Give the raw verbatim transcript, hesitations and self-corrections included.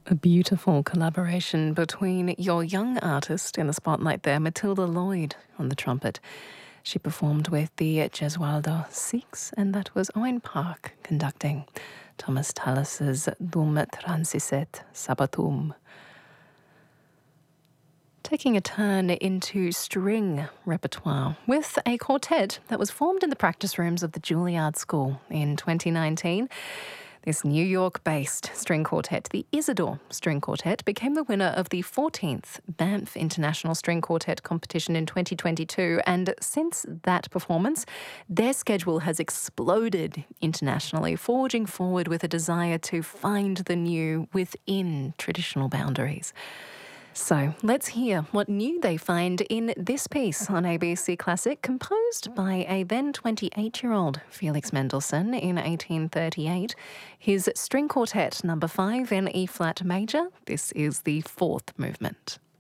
A beautiful collaboration between your young artist in the spotlight there, Matilda Lloyd, on the trumpet. She performed with the Gesualdo Six, and that was Owen Park conducting Thomas Tallis's Dum Transiset Sabbatum. Taking a turn into string repertoire with a quartet that was formed in the practice rooms of the Juilliard School in twenty nineteen. This New York-based string quartet, the Isidore String Quartet, became the winner of the fourteenth Banff International String Quartet competition in twenty twenty-two, and since that performance, their schedule has exploded internationally, forging forward with a desire to find the new within traditional boundaries. So let's hear what new they find in this piece on A B C Classic, composed by a then twenty-eight-year-old Felix Mendelssohn in eighteen thirty-eight. His String Quartet number five in E-flat major. This is the fourth movement.